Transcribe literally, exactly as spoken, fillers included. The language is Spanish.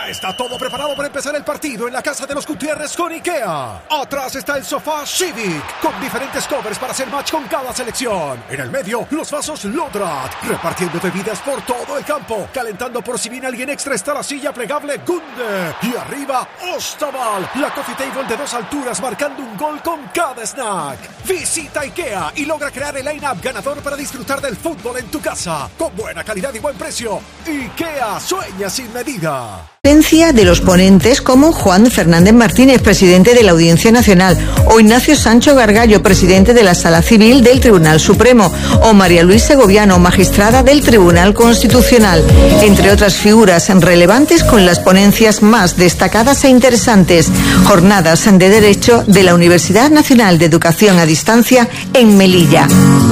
Ya está todo preparado para empezar el partido en la casa de los Gutiérrez con IKEA. Atrás está el sofá Civic, con diferentes covers para hacer match con cada selección. En el medio, los vasos Lodrat, repartiendo bebidas por todo el campo. Calentando por si viene alguien extra está la silla plegable Gunde. Y arriba, Ostaval, la coffee table de dos alturas marcando un gol con cada snack. Visita IKEA y logra crear el line-up ganador para disfrutar del fútbol en tu casa. Con buena calidad y buen precio. IKEA, sueña sin medida. De los ponentes como Juan Fernández Martínez, presidente de la Audiencia Nacional, o Ignacio Sancho Gargallo, presidente de la Sala Civil del Tribunal Supremo, o María Luisa Segoviano, magistrada del Tribunal Constitucional, entre otras figuras relevantes con las ponencias más destacadas e interesantes. Jornadas de Derecho de la Universidad Nacional de Educación a Distancia en Melilla.